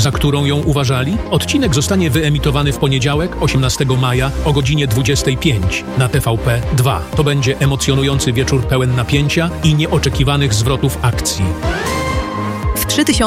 za którą ją uważali? Odcinek zostanie wyemitowany w poniedziałek, 18 maja o godzinie 25 na TVP2. To będzie emocjonujący wieczór pełen napięcia i nieoczekiwanych zwrotów akcji. W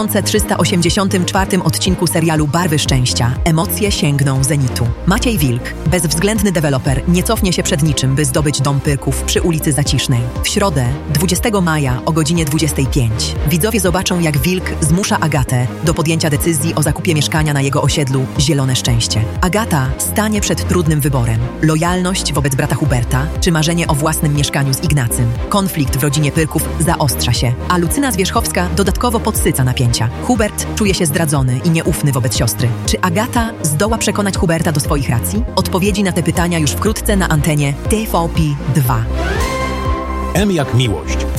3384 odcinku serialu Barwy Szczęścia emocje sięgną zenitu. Maciej Wilk, bezwzględny deweloper, nie cofnie się przed niczym, by zdobyć dom Pyrków przy ulicy Zacisznej. W środę, 20 maja o godzinie 25 widzowie zobaczą, jak Wilk zmusza Agatę do podjęcia decyzji o zakupie mieszkania na jego osiedlu Zielone Szczęście. Agata stanie przed trudnym wyborem. Lojalność wobec brata Huberta, czy marzenie o własnym mieszkaniu z Ignacym. Konflikt w rodzinie Pyrków zaostrza się, a Lucyna Zwierzchowska dodatkowo podsyca napięcia. Hubert czuje się zdradzony i nieufny wobec siostry. Czy Agata zdoła przekonać Huberta do swoich racji? Odpowiedzi na te pytania już wkrótce na antenie TVP2. M jak miłość w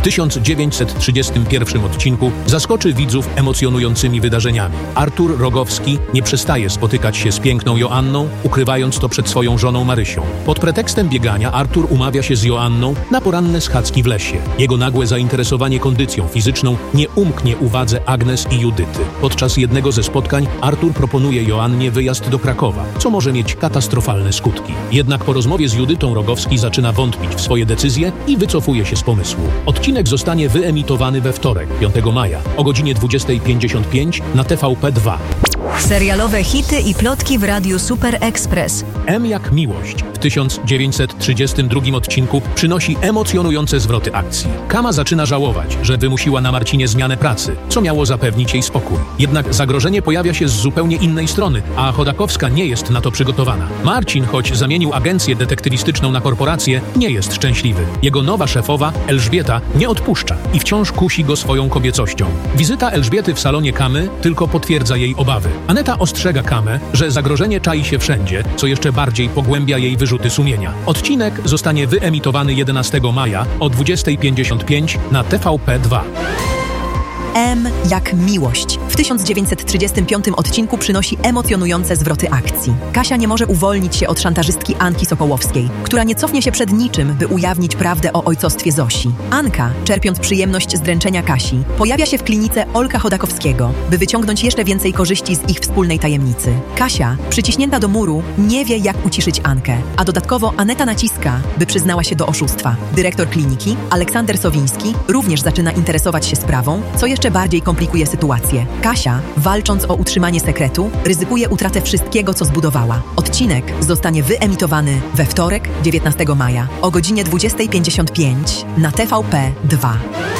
1931 odcinku zaskoczy widzów emocjonującymi wydarzeniami. Artur Rogowski nie przestaje spotykać się z piękną Joanną, ukrywając to przed swoją żoną Marysią. Pod pretekstem biegania Artur umawia się z Joanną na poranne schadzki w lesie. Jego nagłe zainteresowanie kondycją fizyczną nie umknie uwadze Agnes i Judyty. Podczas jednego ze spotkań Artur proponuje Joannie wyjazd do Krakowa, co może mieć katastrofalne skutki. Jednak po rozmowie z Judytą Rogowski zaczyna wątpić w swoje decyzje i wycofuje się z pomysłu. Odcinek zostanie wyemitowany we wtorek, 5 maja, o godzinie 20:55 na TVP2. Serialowe hity i plotki w Radiu Super Express. M jak miłość w 1932 odcinku przynosi emocjonujące zwroty akcji. Kama zaczyna żałować, że wymusiła na Marcinie zmianę pracy, co miało zapewnić jej spokój. Jednak zagrożenie pojawia się z zupełnie innej strony, a Chodakowska nie jest na to przygotowana. Marcin, choć zamienił agencję detektywistyczną na korporację, nie jest szczęśliwy. Jego nowa szefowa, Elżbieta, nie odpuszcza i wciąż kusi go swoją kobiecością. Wizyta Elżbiety w salonie Kamy tylko potwierdza jej obawy. Aneta ostrzega Kamę, że zagrożenie czai się wszędzie, co jeszcze bardziej pogłębia jej wyrzuty sumienia. Odcinek zostanie wyemitowany 11 maja o 20:55 na TVP2. M jak miłość w 1935 odcinku przynosi emocjonujące zwroty akcji. Kasia nie może uwolnić się od szantażystki Anki Sokołowskiej, która nie cofnie się przed niczym, by ujawnić prawdę o ojcostwie Zosi. Anka, czerpiąc przyjemność z dręczenia Kasi, pojawia się w klinice Olka Chodakowskiego, by wyciągnąć jeszcze więcej korzyści z ich wspólnej tajemnicy. Kasia, przyciśnięta do muru, nie wie, jak uciszyć Ankę, a dodatkowo Aneta naciska, by przyznała się do oszustwa. Dyrektor kliniki, Aleksander Sowiński, również zaczyna interesować się sprawą, co jeszcze bardziej komplikuje sytuację. Kasia, walcząc o utrzymanie sekretu, ryzykuje utratę wszystkiego, co zbudowała. Odcinek zostanie wyemitowany we wtorek, 19 maja o godzinie 20:55 na TVP2.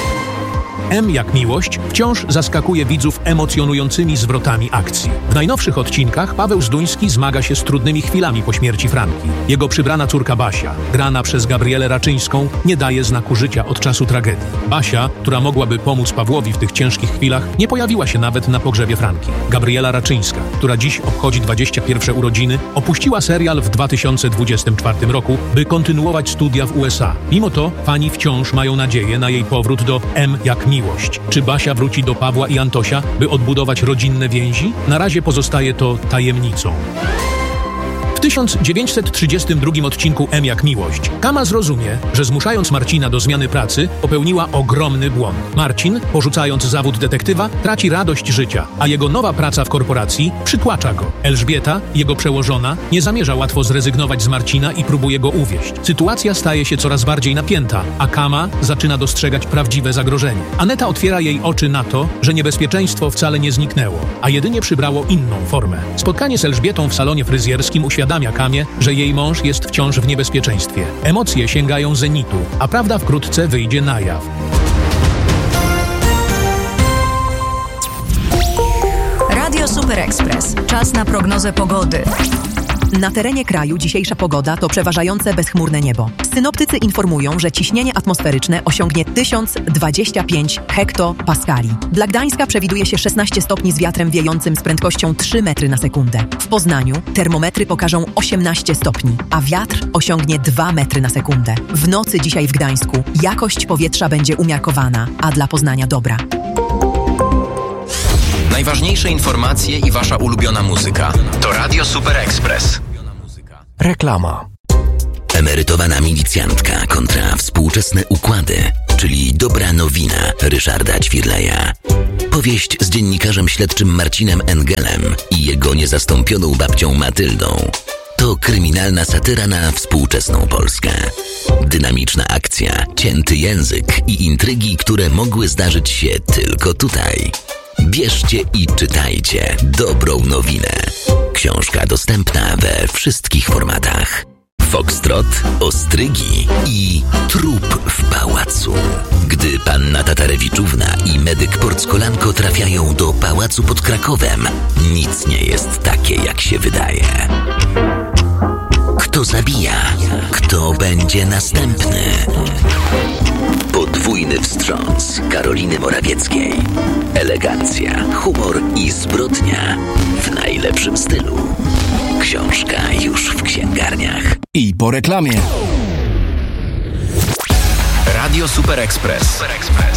M jak miłość wciąż zaskakuje widzów emocjonującymi zwrotami akcji. W najnowszych odcinkach Paweł Zduński zmaga się z trudnymi chwilami po śmierci Franki. Jego przybrana córka Basia, grana przez Gabrielę Raczyńską, nie daje znaku życia od czasu tragedii. Basia, która mogłaby pomóc Pawłowi w tych ciężkich chwilach, nie pojawiła się nawet na pogrzebie Franki. Gabriela Raczyńska, która dziś obchodzi 21 urodziny, opuściła serial w 2024 roku, by kontynuować studia w USA. Mimo to fani wciąż mają nadzieję na jej powrót do M jak miłość. Czy Basia wróci do Pawła i Antosia, by odbudować rodzinne więzi? Na razie pozostaje to tajemnicą. W 1932 odcinku M jak miłość Kama zrozumie, że zmuszając Marcina do zmiany pracy, popełniła ogromny błąd. Marcin, porzucając zawód detektywa, traci radość życia, a jego nowa praca w korporacji przytłacza go. Elżbieta, jego przełożona, nie zamierza łatwo zrezygnować z Marcina i próbuje go uwieść. Sytuacja staje się coraz bardziej napięta, a Kama zaczyna dostrzegać prawdziwe zagrożenie. Aneta otwiera jej oczy na to, że niebezpieczeństwo wcale nie zniknęło, a jedynie przybrało inną formę. Spotkanie z Elżbietą w salonie fryzjerskim uświadamia Kamie, że jej mąż jest wciąż w niebezpieczeństwie. Emocje sięgają zenitu, a prawda wkrótce wyjdzie na jaw. Radio Super Express. Czas na prognozę pogody. Na terenie kraju dzisiejsza pogoda to przeważające bezchmurne niebo. Synoptycy informują, że ciśnienie atmosferyczne osiągnie 1025 hektopaskali. Dla Gdańska przewiduje się 16 stopni z wiatrem wiejącym z prędkością 3 metry na sekundę. W Poznaniu termometry pokażą 18 stopni, a wiatr osiągnie 2 metry na sekundę. W nocy dzisiaj w Gdańsku jakość powietrza będzie umiarkowana, a dla Poznania dobra. Najważniejsze informacje i wasza ulubiona muzyka. To Radio Super Express. Reklama. Emerytowana milicjantka kontra współczesne układy, czyli dobra nowina Ryszarda Ćwirleja. Opowieść z dziennikarzem śledczym Marcinem Engelem i jego niezastąpioną babcią Matyldą. To kryminalna satyra na współczesną Polskę. Dynamiczna akcja, cięty język i intrygi, które mogły zdarzyć się tylko tutaj. Bierzcie i czytajcie dobrą nowinę. Książka dostępna we wszystkich formatach. Foxtrot, ostrygi i trup w pałacu. Gdy panna Tatarewiczówna i medyk Porckolanko trafiają do pałacu pod Krakowem, nic nie jest takie, jak się wydaje. Kto zabija? Kto będzie następny? Podwójny wstrząs Karoliny Morawieckiej. Elegancja, humor i zbrodnia w najlepszym stylu. Książka już w księgarniach. I po reklamie. Radio Super Express.